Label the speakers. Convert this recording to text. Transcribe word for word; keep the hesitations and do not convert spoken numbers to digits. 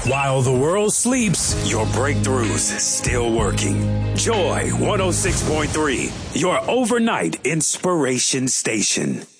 Speaker 1: While the world sleeps, your breakthroughs still working. Joy one oh six point three, your overnight inspiration station.